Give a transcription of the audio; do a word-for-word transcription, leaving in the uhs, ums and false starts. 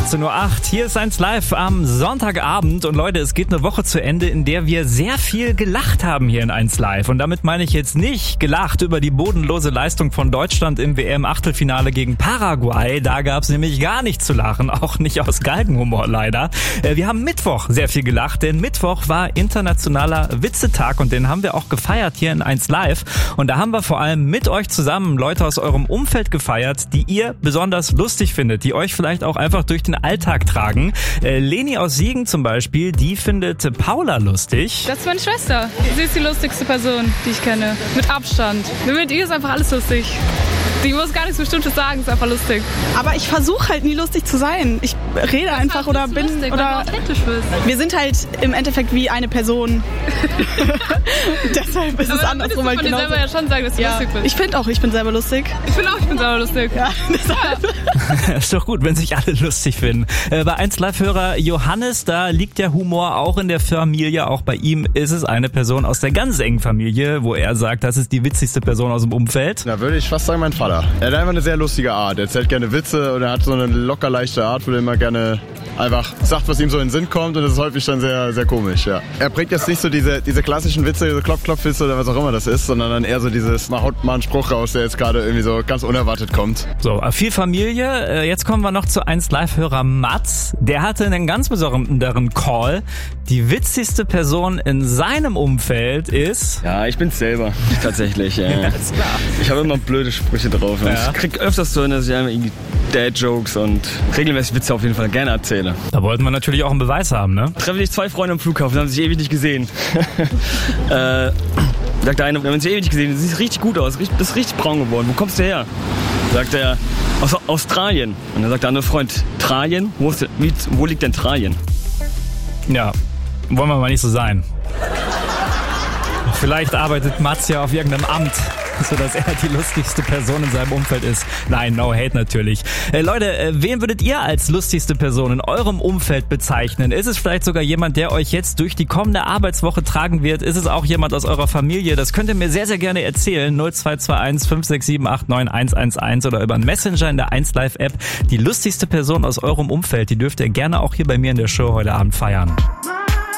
achtzehn Uhr acht, hier ist eins live am Sonntagabend und Leute, es geht eine Woche zu Ende, in der wir sehr viel gelacht haben hier in eins live und damit meine ich jetzt nicht gelacht über die bodenlose Leistung von Deutschland im W M-Achtelfinale gegen Paraguay, da gab's nämlich gar nichts zu lachen, auch nicht aus Galgenhumor leider. Wir haben Mittwoch sehr viel gelacht, denn Mittwoch war internationaler Witzetag und den haben wir auch gefeiert hier in eins live und da haben wir vor allem mit euch zusammen Leute aus eurem Umfeld gefeiert, die ihr besonders lustig findet, die euch vielleicht auch einfach durch den Alltag tragen. Äh, Leni aus Siegen zum Beispiel, die findet Paula lustig. Das ist meine Schwester. Sie ist die lustigste Person, die ich kenne. Mit Abstand. Mit ihr ist einfach alles lustig. Die muss gar nichts Bestimmtes sagen, ist einfach lustig. Aber ich versuche halt nie lustig zu sein. Ich rede einfach oder bin lustig, oder weil du authentisch bist. Wir sind halt im Endeffekt wie eine Person. Deshalb ist Aber es andersrum halt genauso. Aber du genauso. selber ja schon sagen, dass du Ja, lustig bist. ich finde auch, ich bin selber lustig. Ich finde auch, ich bin selber lustig. Ja, deshalb. Ist doch gut, wenn sich alle lustig finden. Äh, bei eins live-Hörer Johannes, da liegt der Humor auch in der Familie. Auch bei ihm ist es eine Person aus der ganz engen Familie, wo er sagt, das ist die witzigste Person aus dem Umfeld. Da würde ich fast sagen, mein Vater. Er hat einfach eine sehr lustige Art. Er erzählt gerne Witze und er hat so eine locker leichte Art, wo er immer gerne einfach sagt, was ihm so in den Sinn kommt und das ist häufig dann sehr, sehr komisch, ja. Er bringt jetzt nicht so diese, diese klassischen Witze, diese Klopf-Klopf-Witze oder was auch immer das ist, sondern dann eher so dieses, man haut mal einen Spruch raus, der jetzt gerade irgendwie so ganz unerwartet kommt. So, viel Familie. Jetzt kommen wir noch zu eins live-Hörer Mats. Der hatte einen ganz besonderen Call. Die witzigste Person in seinem Umfeld ist... Ja, ich bin's selber, tatsächlich. Ja. Ja, ist klar. Ich habe immer blöde Sprüche drauf. Und Ja. Ich krieg öfters so, dass ich einfach irgendwie Dad-Jokes und regelmäßig Witze auf jeden Fall gerne erzähle. Da wollten wir natürlich auch einen Beweis haben, ne? Treffe ich zwei Freunde am Flughafen, haben sich ewig nicht gesehen. äh, sagt der eine, wir haben uns ewig nicht gesehen, du siehst richtig gut aus, du bist richtig braun geworden, wo kommst du her? Sagt er, aus Australien. Und dann sagt der andere Freund, Tralien? Wo, ist, wie, wo liegt denn Tralien? Ja, wollen wir mal nicht so sein. Vielleicht arbeitet Mats ja auf irgendeinem Amt, sodass er die lustigste Person in seinem Umfeld ist. Nein, no hate natürlich. Äh, Leute, äh, wen würdet ihr als lustigste Person in eurem Umfeld bezeichnen? Ist es vielleicht sogar jemand, der euch jetzt durch die kommende Arbeitswoche tragen wird? Ist es auch jemand aus eurer Familie? Das könnt ihr mir sehr, sehr gerne erzählen. null zwei zwei eins fünf sechs sieben acht neun eins eins eins oder über einen Messenger in der eins live App. Die lustigste Person aus eurem Umfeld, die dürft ihr gerne auch hier bei mir in der Show heute Abend feiern.